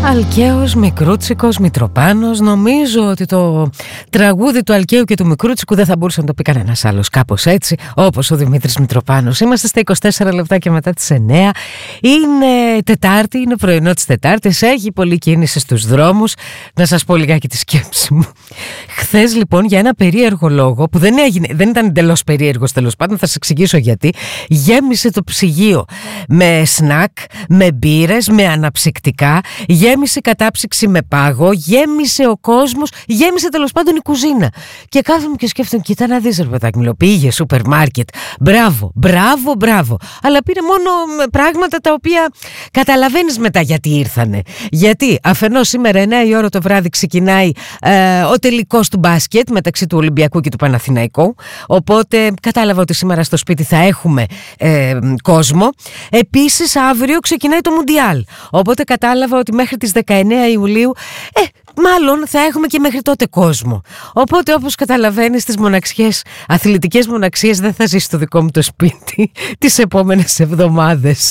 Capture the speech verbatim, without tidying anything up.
Αλκαίος, Μικρούτσικος, Μητροπάνος. Νομίζω ότι το τραγούδι του Αλκαίου και του Μικρούτσικου δεν θα μπορούσε να το πει κανένας άλλος κάπως έτσι, όπως ο Δημήτρης Μητροπάνος. Είμαστε στα είκοσι τέσσερα λεπτά και μετά τις εννέα. Είναι Τετάρτη, είναι πρωινό της Τετάρτης. Έχει πολλή κίνηση στους δρόμους. Να σας πω λιγάκι τη σκέψη μου. Χθες λοιπόν, για ένα περίεργο λόγο, που δεν, έγινε, δεν ήταν εντελώς περίεργος τέλος πάντων, θα σας εξηγήσω γιατί, γέμισε το ψυγείο με σνακ, με μπύρες, με αναψυκτικά. Γέμισε η κατάψυξη με πάγο, γέμισε ο κόσμος, γέμισε τέλος πάντων η κουζίνα. Και κάθομαι και σκέφτομαι, κοίτα να δεις ρε παιδάκι μου, πήγε σούπερ μάρκετ, μπράβο, μπράβο, μπράβο. Αλλά πήρε μόνο πράγματα τα οποία καταλαβαίνεις μετά γιατί ήρθανε. Γιατί αφενός σήμερα εννέα η ώρα το βράδυ ξεκινάει ε, ο τελικός του μπάσκετ μεταξύ του Ολυμπιακού και του Παναθηναϊκού. Οπότε κατάλαβα ότι σήμερα στο σπίτι θα έχουμε ε, κόσμο. Επίσης αύριο ξεκινάει το Μουντιάλ. Οπότε κατάλαβα ότι μέχρι τις δεκαεννέα Ιουλίου, ε, μάλλον θα έχουμε και μέχρι τότε κόσμο. Οπότε όπως καταλαβαίνεις, τις μοναξιές, αθλητικές μοναξίες δεν θα ζήσει στο δικό μου το σπίτι τις επόμενες εβδομάδες.